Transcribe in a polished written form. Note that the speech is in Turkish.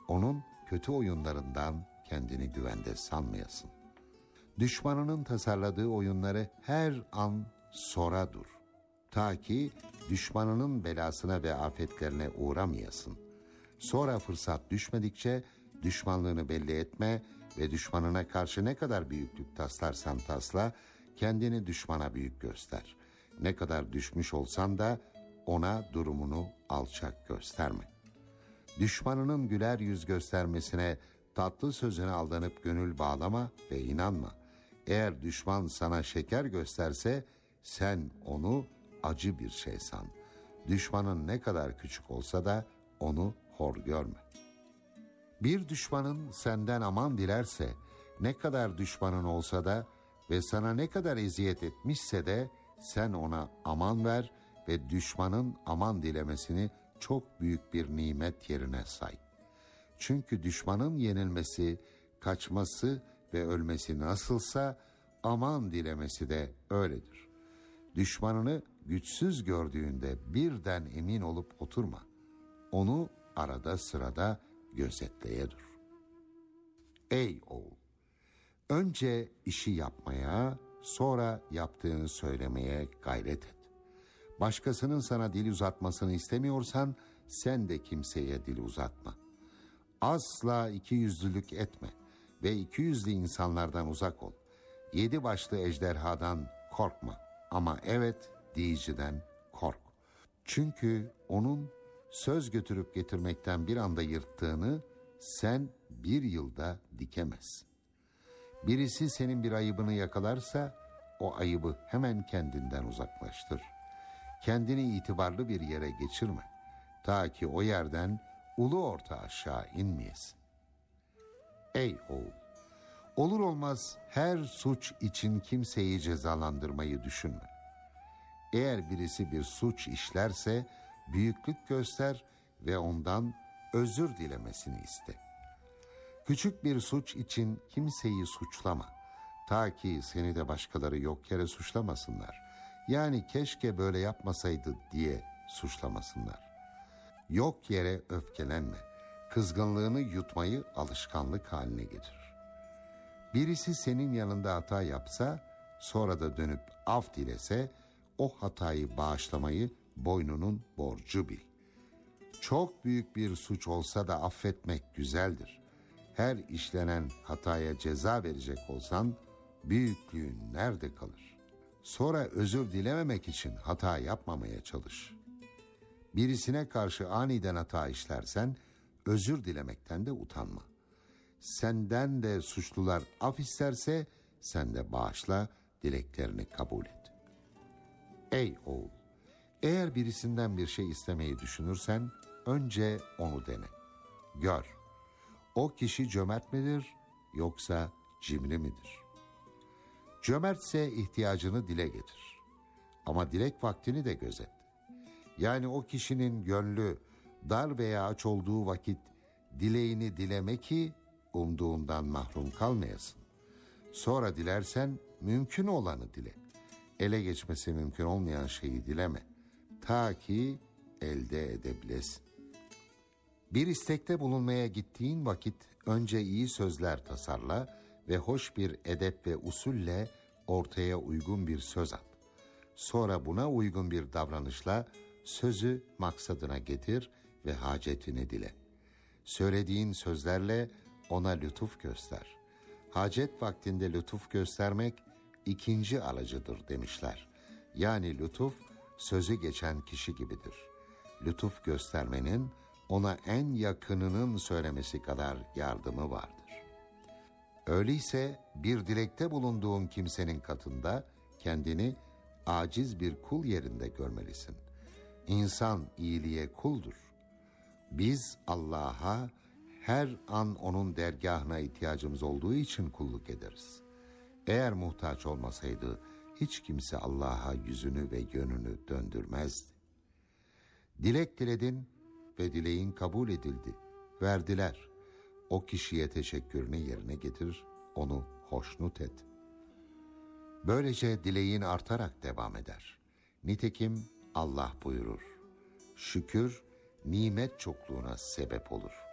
onun kötü oyunlarından kendini güvende sanmayasın. Düşmanının tasarladığı oyunları her an sora dur. Ta ki düşmanının belasına ve afetlerine uğramayasın. Sonra fırsat düşmedikçe düşmanlığını belli etme ve düşmanına karşı ne kadar büyüklük taslarsan tasla, kendini düşmana büyük göster. Ne kadar düşmüş olsan da ona durumunu alçak gösterme. Düşmanının güler yüz göstermesine, tatlı sözüne aldanıp gönül bağlama ve inanma. Eğer düşman sana şeker gösterse sen onu acı bir şey san. Düşmanın ne kadar küçük olsa da onu hor görme. Bir düşmanın senden aman dilerse, ne kadar düşmanın olsa da ve sana ne kadar eziyet etmişse de sen ona aman ver ve düşmanın aman dilemesini çok büyük bir nimet yerine say. Çünkü düşmanın yenilmesi, kaçması ve ölmesi nasılsa aman dilemesi de öyledir. Düşmanını güçsüz gördüğünde birden emin olup oturma. Onu arada sırada gözetleye dur. Ey oğul! Önce işi yapmaya, sonra yaptığını söylemeye gayret et. Başkasının sana dil uzatmasını istemiyorsan sen de kimseye dil uzatma. Asla ikiyüzlülük etme ve ikiyüzlü insanlardan uzak ol. 7 başlı ejderhadan korkma ama evet diyiciden kork. Çünkü onun söz götürüp getirmekten bir anda yırttığını sen 1 yılda dikemezsin. Birisi senin bir ayıbını yakalarsa o ayıbı hemen kendinden uzaklaştır. Kendini itibarlı bir yere geçirme. Ta ki o yerden ulu orta aşağı inmeyesin. Ey oğul! Olur olmaz her suç için kimseyi cezalandırmayı düşünme. Eğer birisi bir suç işlerse büyüklük göster ve ondan özür dilemesini iste. Küçük bir suç için kimseyi suçlama. Ta ki seni de başkaları yok yere suçlamasınlar. Yani keşke böyle yapmasaydı diye suçlamasınlar. Yok yere öfkelenme. Kızgınlığını yutmayı alışkanlık haline getir. Birisi senin yanında hata yapsa, sonra da dönüp af dilese, o hatayı bağışlamayı boynunun borcu bil. Çok büyük bir suç olsa da affetmek güzeldir. Her işlenen hataya ceza verecek olsan, büyüklüğün nerede kalır? Sonra özür dilememek için hata yapmamaya çalış. Birisine karşı aniden hata işlersen, özür dilemekten de utanma. Senden de suçlular af isterse, sen de bağışla, dileklerini kabul et. Ey oğul! Eğer birisinden bir şey istemeyi düşünürsen, önce onu dene. Gör, o kişi cömert midir, yoksa cimri midir? Cömertse ihtiyacını dile getir. Ama dilek vaktini de gözet. Yani o kişinin gönlü dar veya aç olduğu vakit dileğini dileme ki umduğundan mahrum kalmayasın. Sonra dilersen mümkün olanı dile. Ele geçmesi mümkün olmayan şeyi dileme. Ta ki elde edebilesin. Bir istekte bulunmaya gittiğin vakit önce iyi sözler tasarla ve hoş bir edep ve usulle ortaya uygun bir söz at. Sonra buna uygun bir davranışla sözü maksadına getir ve hacetini dile. Söylediğin sözlerle ona lütuf göster. Hacet vaktinde lütuf göstermek ikinci aracıdır demişler. Yani lütuf sözü geçen kişi gibidir. Lütuf göstermenin ona en yakınının söylemesi kadar yardımı vardır. Öyleyse bir dilekte bulunduğun kimsenin katında kendini aciz bir kul yerinde görmelisin. İnsan iyiliğe kuldur. Biz Allah'a her an onun dergahına ihtiyacımız olduğu için kulluk ederiz. Eğer muhtaç olmasaydı hiç kimse Allah'a yüzünü ve yönünü döndürmezdi. Dilek diledin ve dileğin kabul edildi. Verdiler. O kişiye teşekkürünü yerine getir, onu hoşnut et. Böylece dileğin artarak devam eder. Nitekim Allah buyurur: şükür nimet çokluğuna sebep olur.